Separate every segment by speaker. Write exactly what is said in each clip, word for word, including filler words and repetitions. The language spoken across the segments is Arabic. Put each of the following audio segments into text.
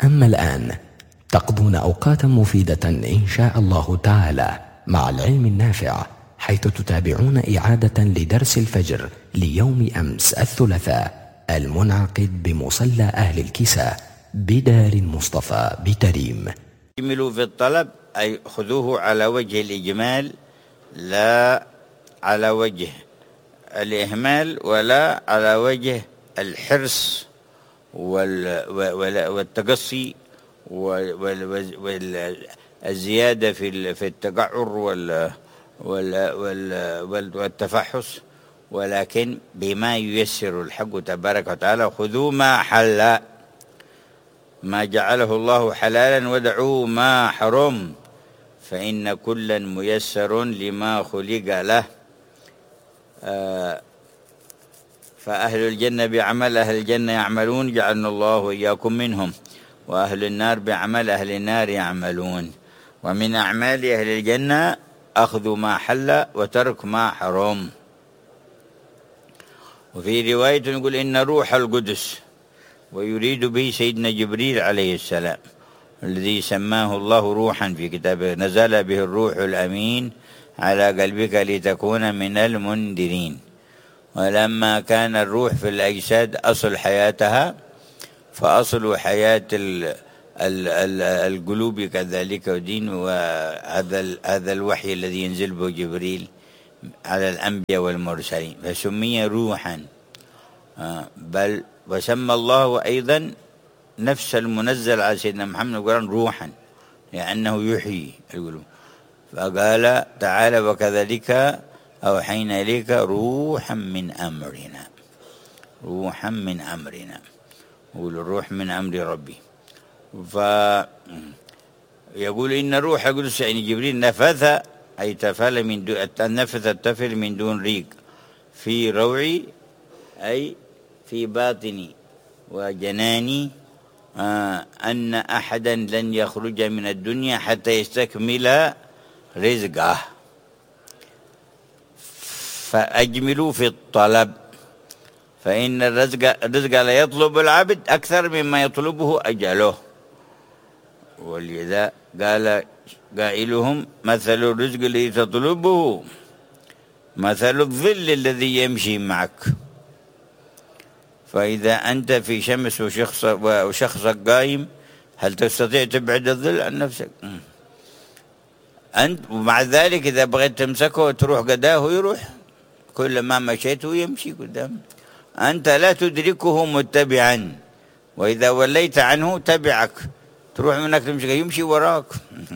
Speaker 1: أما الآن تقضون أوقاتا مفيدة إن شاء الله تعالى مع العلم النافع، حيث تتابعون إعادة لدرس الفجر ليوم أمس الثلاثاء المنعقد بمصلى أهل الكساء بدار المصطفى بتريم.
Speaker 2: اجملوا في الطلب أي خذوه على وجه الإجمال لا على وجه الإهمال ولا على وجه الحرص والتقصي والزيادة في التقعر والتفحص، ولكن بما ييسر الحق تبارك وتعالى. خذوا ما حل، ما جعله الله حلالا، ودعوا ما حرم، فإن كلا ميسر لما خلق له. آه فأهل الجنة بعمل أهل الجنة يعملون، جعلنا الله وإياكم منهم، وأهل النار بعمل أهل النار يعملون. ومن أعمال أهل الجنة أخذ ما حل وترك ما حرم. وفي رواية يقول إن روح القدس، ويريد به سيدنا جبريل عليه السلام الذي سماه الله روحا في كتابه، نزل به الروح الأمين على قلبك لتكون من المنذرين. ولما كان الروح في الأجساد أصل حياتها، فأصل حياة القلوب كذلك ودين. وهذا هذا الوحي الذي ينزل به جبريل على الأنبياء والمرسلين فسمي روحا. بل وسمى الله أيضا نفس المنزل على سيدنا محمد القرآن روحا، لأنه يحيي القلوب. فقال تعالى وكذلك أوحينا إليك روحا من أمرنا، روحا من أمرنا، يقول الروح من أمر ربي. فيقول إن روح القدس يعني جبريل نفث أي تفل من دون نفث التفل من دون ريق في روعي أي في باطني وجناني، آه أن أحدا لن يخرج من الدنيا حتى يستكمل رزقه. فأجملوا في الطلب، فإن الرزق الرزق لا يطلب العبد أكثر مما يطلبه أجله. ولذا قال قائلهم مثل الرزق الذي تطلبه مثل الظل الذي يمشي معك. فإذا أنت في شمس وشخص وشخصك قايم، هل تستطيع تبعد الظل عن نفسك؟ أنت ومع ذلك إذا بغيت تمسكه وتروح قداه يروح، كل ما مشيته يمشي قدام. أنت لا تدركه متبعا، وإذا وليت عنه تبعك، تروح منك تمشي يمشي وراك.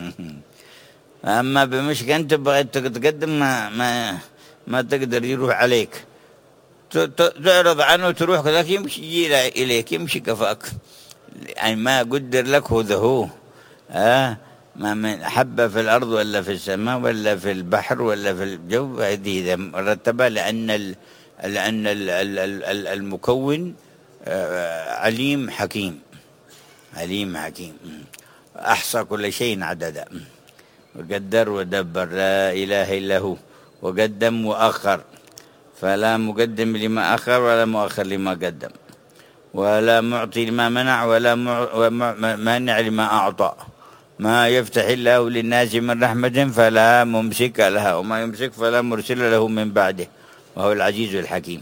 Speaker 2: أما بمشك أنت بغيت تقدم ما ما ما تقدر يروح عليك، تعرض عنه تروح كذاك يمشي يجي إليك يمشي كفاك. يعني ما قدر لك هو ذا هو آه ما من حبة في الأرض ولا في السماء ولا في البحر ولا في الجو، هذه رتبها لأن ال لأن ال ال ال المكون عليم حكيم، عليم حكيم أحصى كل شيء عددا، وقدر ودبر لا إله إلا هو، وقدم وأخر، فلا مقدم لما أخر ولا مؤخر لما قدم، ولا معطي لما منع ولا مانع لما أعطى. ما يفتح الله للناس من رحمة فلا ممسك لها، وما يمسك فلا مرسل له من بعده، وهو العزيز الحكيم.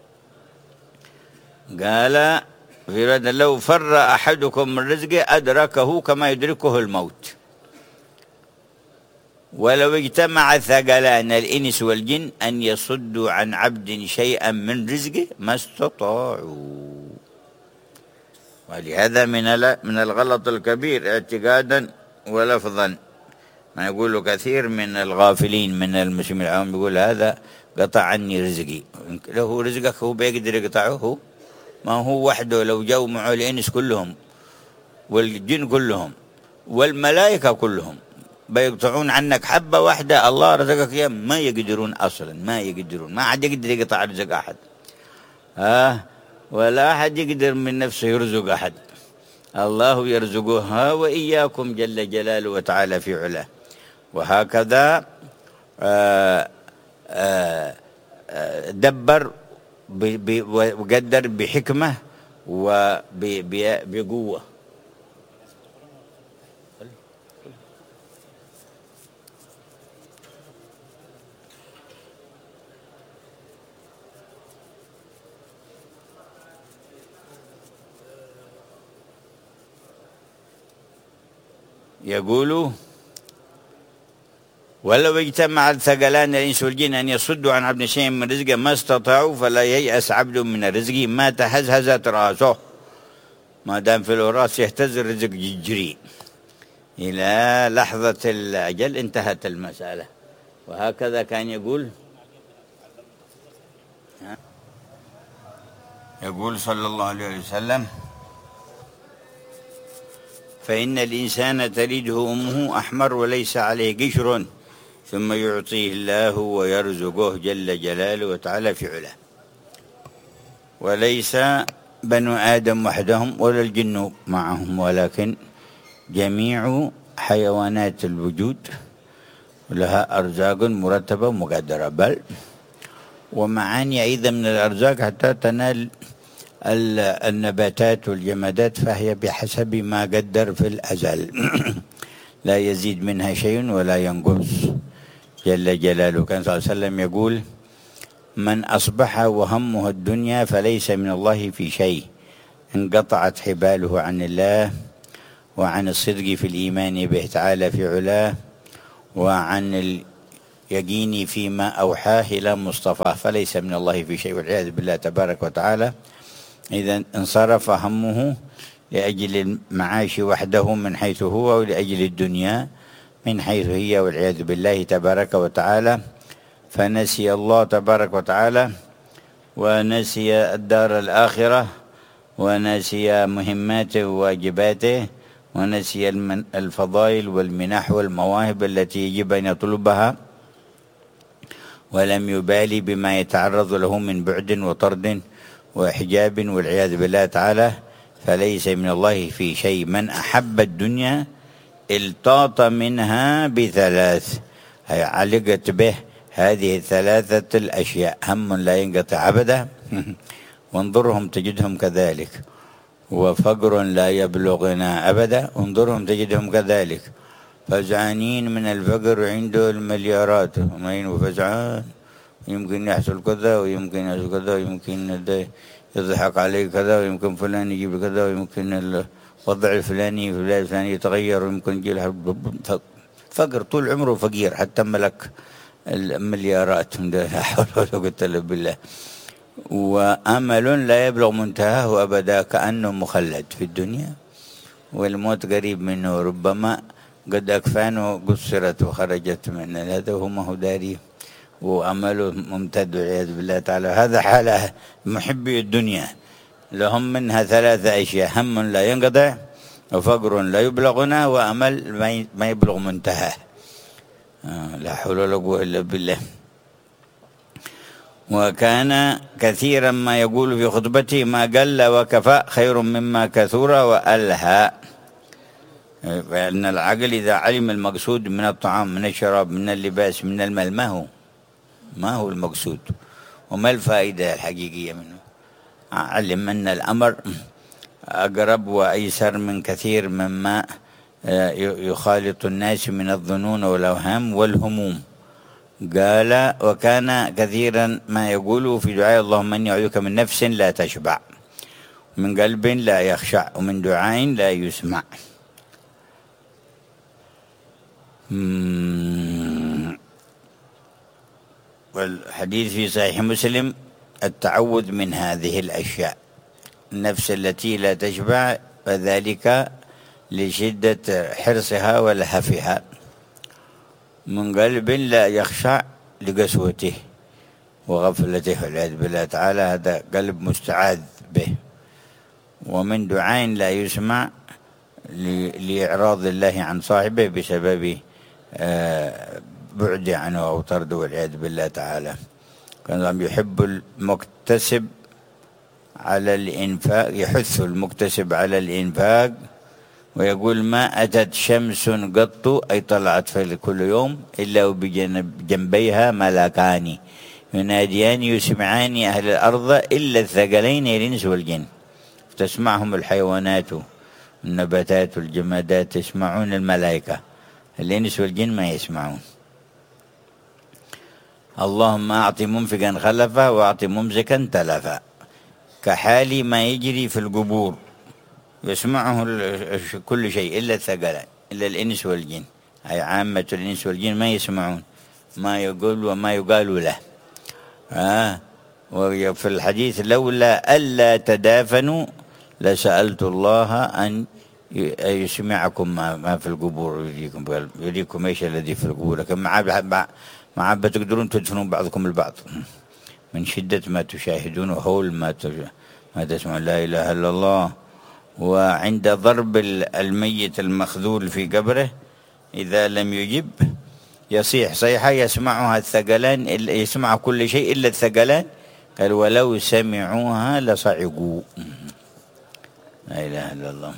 Speaker 2: قال في رد لو فر أحدكم من رزقه أدركه كما يدركه الموت، ولو اجتمع ثقلان الإنس والجن أن يصدوا عن عبد شيئا من رزقه ما استطاعوا. ولهذا من من الغلط الكبير اعتقادا ولفظا، ما يقول كثير من الغافلين من المسلمين العام يقول هذا قطع عني رزقي. له رزقك هو بيقدر يقطعه؟ هو ما هو وحده، لو جو معه الإنس كلهم والجن كلهم والملائكة كلهم بيقطعون عنك حبة واحدة الله رزقك اياها، ما يقدرون أصلا، ما يقدرون، ما حد يقدر يقطع رزق أحد، آه ولا أحد يقدر من نفسه يرزق أحد، الله يرزقها وإياكم جل جلاله وتعالى في علاه. وهكذا آآ آآ دبر وقدر بحكمة وبقوة، يقول ولو اجتمع الثقلان الإنس والجن أن يصدوا عن عبد شيء من رزقه ما استطاعوا فلا ييأس عبد من رزقه ما تهزهزت راسه، ما دام في الراس يهتز الرزق يجري إلى لحظة الأجل انتهت المسألة. وهكذا كان يقول يقول صلى الله عليه وسلم فإن الإنسان تلده أمه أحمر وليس عليه قشر ثم يعطيه الله ويرزقه جل جلاله وتعالى في علاه. وليس بنو آدم وحدهم ولا الجن معهم، ولكن جميع حيوانات الوجود لها أرزاق مرتبة ومقدرة، بل ومعاني أيضا من الأرزاق حتى تنال النباتات والجمادات، فهي بحسب ما قدر في الأزل لا يزيد منها شيء ولا ينقص جل جلاله. كان صلى الله عليه وسلم يقول من أصبح وهمه الدنيا فليس من الله في شيء، انقطعت حباله عن الله وعن الصدق في الإيمان به تعالى في علاه وعن اليقين فيما أوحاه إلى مصطفاه، فليس من الله في شيء والعياذ بالله تبارك وتعالى. إذا انصرف همه لأجل المعاش وحده من حيث هو، ولأجل الدنيا من حيث هي والعياذ بالله تبارك وتعالى، فنسي الله تبارك وتعالى ونسي الدار الآخرة ونسي مهماته وواجباته ونسي الفضائل والمنح والمواهب التي يجب أن يطلبها، ولم يبالي بما يتعرض له من بعد وطرد وحجاب والعياذ بالله تعالى، فليس من الله في شيء. من أحب الدنيا التاط منها بثلاث، هي علقت به هذه الثلاثة الأشياء: هم لا ينقطع أبدا وانظرهم تجدهم كذلك، وفقر لا يبلغنا أبدا انظرهم تجدهم كذلك، فزعانين من الفقر عنده المليارات ومين فزعان، يمكن يحصل كذا ويمكن يحصل كذا ويمكن يضحك عليه كذا ويمكن فلان يجيب كذا ويمكن الوضع الفلاني في البلاد الفلاني يتغير ويمكن يجي فقر طول عمره فقير حتى ملك المليارات لا حول ولا قوة إلا بالله. وأمل لا يبلغ منتهاه أبدا، كأنه مخلد في الدنيا والموت قريب منه، ربما قد أكفانه قصرت وخرجت من هذا وهو ما هو داري، وأمله ممتد والعياذ بالله تعالى. هذا حال محبي الدنيا، لهم منها ثلاثة أشياء: هم لا ينقطع وفقر لا يبلغنا وأمل ما يبلغ منتهاه. آه لا حول ولا قوة إلا بالله. وكان كثيرا ما يقول في خطبته: ما قل وكفى خير مما كثر وألهى. فإن العقل إذا علم المقصود من الطعام من الشراب من اللباس من المال ما هو ما هو المقصود وما الفائدة الحقيقية منه، علم أن الأمر أقرب وأيسر من كثير مما يخالط الناس من الظنون والأوهام والهموم. قال: وكان كثيرا ما يقول في دعاء: اللهم إني أعوذ بك من نفس لا تشبع، من قلب لا يخشع، ومن دعاء لا يسمع. والحديث في صحيح مسلم التعوذ من هذه الأشياء: النفس التي لا تشبع، وذلك لشدة حرصها ولهفها. من قلب لا يخشع لقسوته وغفلته والعياذ بالله تعالى، هذا قلب مستعاذ به. ومن دعاء لا يسمع لإعراض الله عن صاحبه بسبب بعد عنه أو طرده والعياذ بالله تعالى. كان يحب المكتسب على الإنفاق، يحث المكتسب على الإنفاق، ويقول: ما أتت شمس قط، أي طلعت في كل يوم، إلا وبجنبيها ملكان يناديان يسمعان أهل الأرض إلا الثقلين الإنس والجن. تسمعهم الحيوانات والنباتات والجمادات، يسمعون الملائكة، الإنس والجن ما يسمعون. اللهم أعط منفقا خلفا وأعط ممسكا تلفا، كحال ما يجري في القبور، يسمعه كل شيء إلا الثقلين إلا الإنس والجن، أي عامة الإنس والجن ما يسمعون ما يقول وما يقال له. آه وفي الحديث لولا ألا تدافنوا لسألت الله أن يسمعكم ما في القبور ويريكم يريكم ايش الذي في القبور، لكن مع مع بتقدرون تدفنون بعضكم البعض من شدة ما تشاهدون وهول ما ما تسمعون لا إله إلا الله. وعند ضرب الميت المخذول في قبره إذا لم يجب يصيح صيحة يسمعها الثقلان، يسمع كل شيء إلا الثقلان. قال ولو سمعوها لصعقوا. لا إله إلا الله.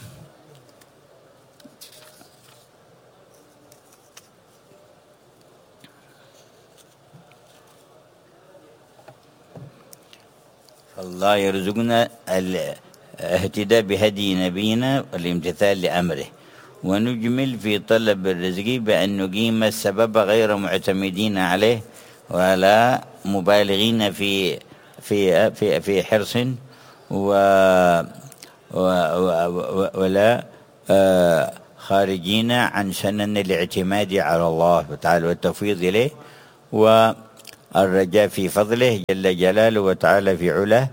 Speaker 2: الله يرزقنا الاهتداء بهدي نبينا والامتثال لأمره، ونجمل في طلب الرزق بأن نقيم السبب غير معتمدين عليه ولا مبالغين في في في في حرص و ولا خارجين عن سنن الاعتماد على الله تعالى والتفويض إليه والرجاء في فضله جل جلاله وتعالى في علاه،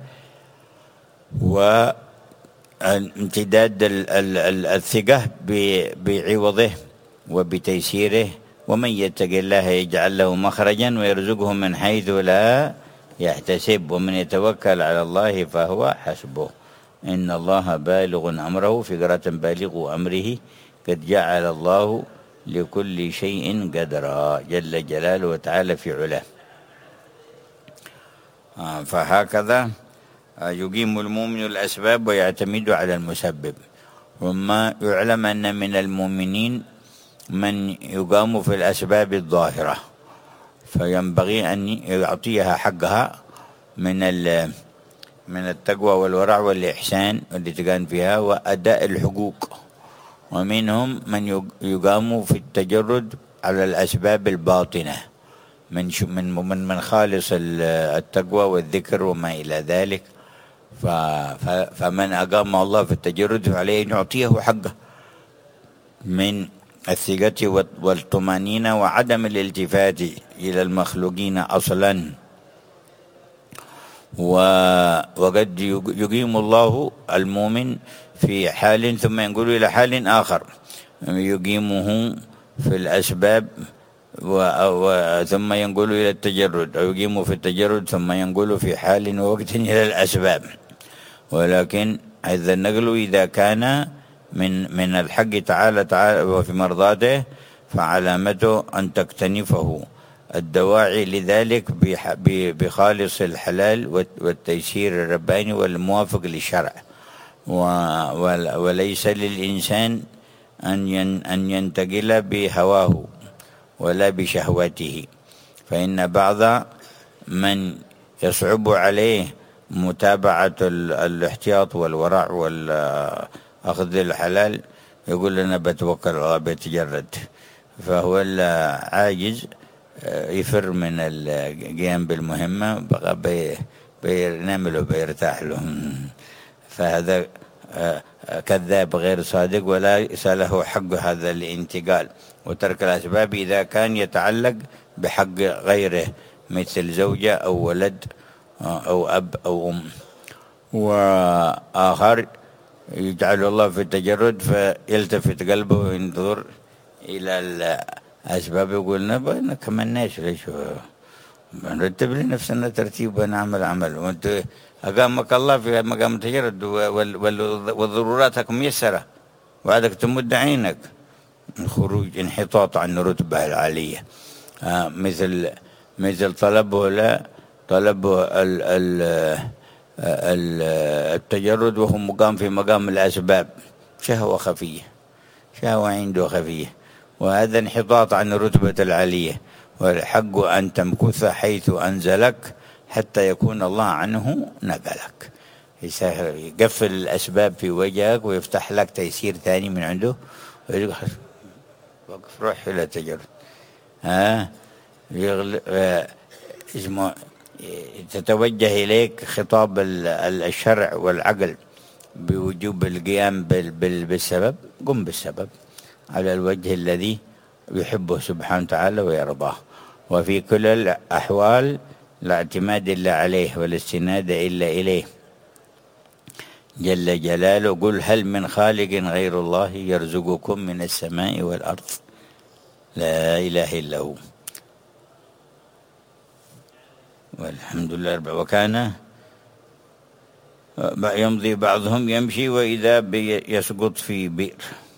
Speaker 2: وامتداد الثقة بعوضه وبتيسيره. ومن يتق الله يجعل له مخرجا ويرزقه من حيث لا يحتسب، ومن يتوكل على الله فهو حسبه، إن الله بالغ أمره، في قراءة بالغ أمره، قد جعل الله لكل شيء قدرا جل جلاله وتعالى في علاه. فهكذا يقيم المؤمن الأسباب ويعتمد على المسبب. ثم يعلم أن من المؤمنين من يقام في الأسباب الظاهرة، فينبغي أن يعطيها حقها من من التقوى والورع والإحسان التي كان فيها وأداء الحقوق. ومنهم من يقام في التجرد على الأسباب الباطنة من من من خالص التقوى والذكر وما إلى ذلك. فمن أقام الله في التجرد عليه أن يعطيه حقه من الثقة والطمأنينة وعدم الالتفات إلى المخلوقين أصلا. وقد يقيم الله المؤمن في حال ثم ينقل إلى حال آخر، يقيمه في الأسباب ثم ينقل إلى التجرد، أو يقيمه في التجرد ثم ينقل في حال ووقت إلى الأسباب. ولكن هذا النقل إذا كان من من الحق تعالى تعالى وفي مرضاته فعلامته أن تكتنفه الدواعي لذلك بخالص الحلال والتيسير الرباني والموافق للشرع، وليس للإنسان أن ينتقل بهواه ولا بشهوته. فإن بعض من يصعب عليه متابعة الاحتياط والورع والأخذ الحلال يقول لنا بتوكل على الله بيتجرد، فهو العاجز يفر من القيام بالمهمة بقى بينام له بيرتاح له، فهذا كذاب غير صادق وليس له حق هذا الانتقال وترك الأسباب إذا كان يتعلق بحق غيره مثل زوجة أو ولد أو أب أو أم. وآخر يجعل الله في التجرد فيلتفت قلبه وينظر إلى الأسباب يقول نبغى كمان ناس ليش نرتب لنفسنا ترتيب ونعمل عمل، وأنت أقامك الله في مقام التجرد والضرورات ميسرة وعدك تمد عينك. الخروج انحطاط عن الرتبة العالية، آه مثل مثل طلبه لا طلبه ال ال ال التجرد وهو مقام في مقام الأسباب، شهوة خفية، شهوة عنده خفية، وهذا انحطاط عن الرتبة العالية. والحق أن تمكث حيث أنزلك حتى يكون الله عنه نقلك، يقفل الأسباب في وجهك ويفتح لك تيسير ثاني من عنده ويقول وقف روح إلى تجرد. ها اسمه تتوجه إليك خطاب الشرع والعقل بوجوب القيام بالسبب، قم بالسبب. على الوجه الذي يحبه سبحانه وتعالى ويرضاه، وفي كل الأحوال لا اعتماد إلا عليه والاستناد إلا إليه جل جلاله. قل هل من خالق غير الله يرزقكم من السماء والأرض، لا إله إلا هو، والحمد لله رب. وكان يمضي بعضهم يمشي وإذا يسقط في بئر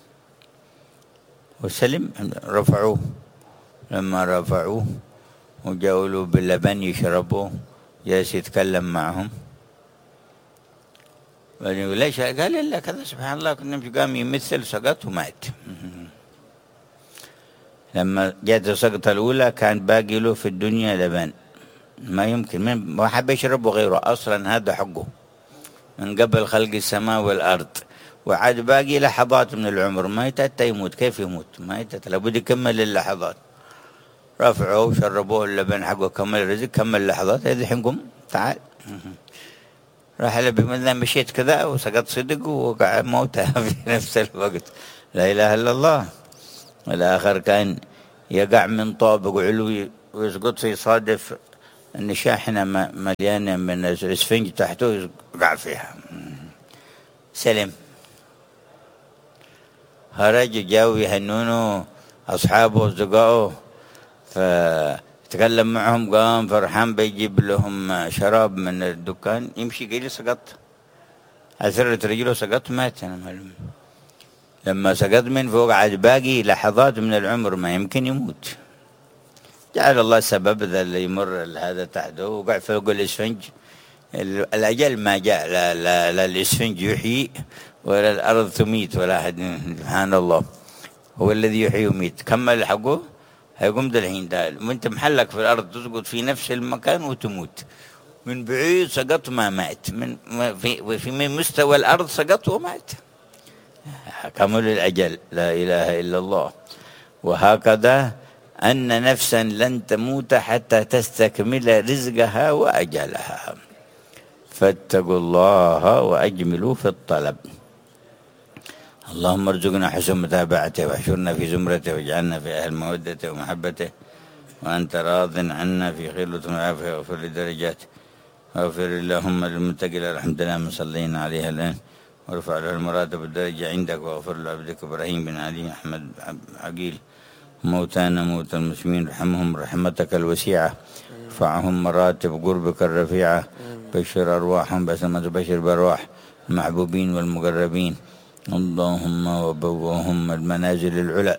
Speaker 2: وسلم. رفعوه، لما رفعوه وجاءوا له باللبن يشربوه، جالس يتكلم معهم، بعدين يقول ليش؟ قال إلا كذا سبحان الله كنا نمشي، قام يمثل سقط ومات. لما جاءت السقطة الأولى كان باقي له في الدنيا لبن، ما يمكن، ما حب يشربه غيره، أصلا هذا حقه من قبل خلق السماء والأرض، وعاد باقي لحظات من العمر، ما يتأتى يموت. كيف يموت؟ ما يتأتى، لابد يكمل اللحظات. رفعوه وشربوه اللبن حقه، كمل الرزق، كمل اللحظات. هذه حقكم، تعال. راح له بمثل مشيت كذا وسقط صدق ووقع موته في نفس الوقت. لا إله إلا الله. والآخر كان يقع من طابق علوي ويسقط، يصادف أن شاحنة مليانة من الإسفنج تحته يقع فيها، سلم. خرج جاوا يهنونه أصحابه وأصدقائه، فتكلم معهم، قام فرحان بيجيب لهم شراب من الدكان، يمشي قليل سقط، أثرت رجله سقط مات. أنا معلوم. لما سقط من فوق عاد باقي لحظات من العمر، ما يمكن يموت. جعل الله سبب ذا اللي يمر هذا تحته، وقع فوق الإسفنج. الأجل ما جاء، لا, لا, لا الإسفنج يحيي ولا الأرض تميت ولا أحد. سبحان الله، هو الذي يحيي ويميت. كمل حقه، هيقوم ده الحين ده وانت محلك في الأرض تسقط في نفس المكان وتموت. من بعيد سقط ما مات، من في في من مستوى الأرض سقط ومات. كمل الأجل، لا إله إلا الله. وهكذا أن نفسا لن تموت حتى تستكمل رزقها وأجلها، فاتقوا الله وأجملوا في الطلب. اللهم ارزقنا حسن متابعته، واحشرنا في زمرته، واجعلنا في أهل مودته ومحبته، وأنت راض عنا في خير لطف وعافية، واغفر لدرجات، واغفر اللهم للمتقين الحمد لله من صلينا عليها الآن، وارفع له المراتب والدرجة عندك، واغفر لعبدك إبراهيم بن علي أحمد عقيل، موتانا موتى المسلمين، رحمهم رحمتك الوسيعة، ارفعهم مراتب قربك الرفيعة، بشر أرواحهم بسمة بشر بأرواح المحبوبين والمقربين، اللهم وبوهم المنازل العلى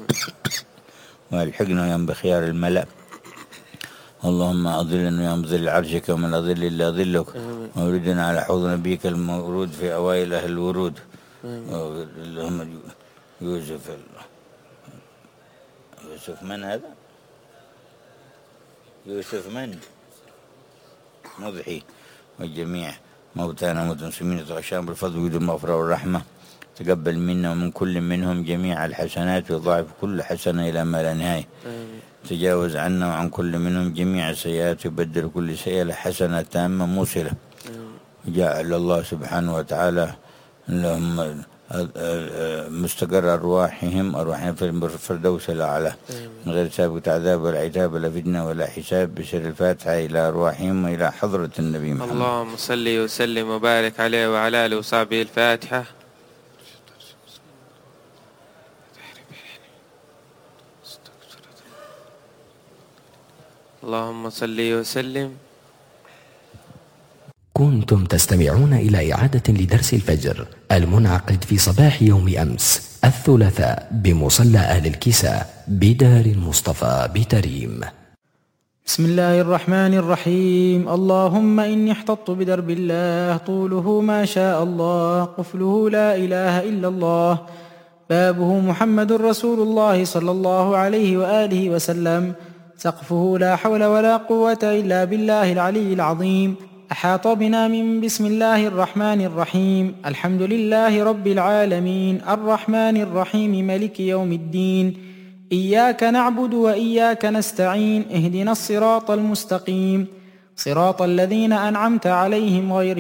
Speaker 2: والحقنا يوم بخيار الملأ، اللهم أظلنا يوم ظل عرشك ومن أظل إلا ظلك، ووردنا على حوض نبيك المورود في أوائل أهل الورود، اللهم يوسف يوسف من هذا؟ يوسف من؟ مضحي، والجميع موتانا موتى المسلمين تغشاهم بالفضل وجود المغفرة والرحمة، تقبل منا ومن كل منهم جميع الحسنات، وضاعف كل حسنة إلى ما لا نهاية، تجاوز عنا وعن كل منهم جميع السيئات، يبدل كل سيئة حسنة تامة موصلة. جعل الله سبحانه وتعالى لهم مستقر أرواحهم أرواحهم في الفردوس الأعلى من غير سابقة عذاب ولا عتاب ولا فتنة ولا حساب، بسر الفاتحة إلى أرواحهم وإلى حضرة النبي محمد.
Speaker 3: اللهم صل وسلم وبارك عليه وعلى آله وصحبه. الفاتحة. اللهم صل وسلم.
Speaker 1: كنتم تستمعون إلى إعادة لدرس الفجر المنعقد في صباح يوم أمس الثلاثاء بمصلى أهل الكساء بدار المصطفى بتريم.
Speaker 4: بسم الله الرحمن الرحيم. اللهم إني احتطت بدرب الله، طوله ما شاء الله، قفله لا إله إلا الله، بابه محمد رسول الله صلى الله عليه وآله وسلم، سقفه لا حول ولا قوة إلا بالله العلي العظيم. أحاط بنا من بسم الله الرحمن الرحيم. الحمد لله رب العالمين الرحمن الرحيم ملك يوم الدين، إياك نعبد وإياك نستعين، اهدنا الصراط المستقيم، صراط الذين أنعمت عليهم غير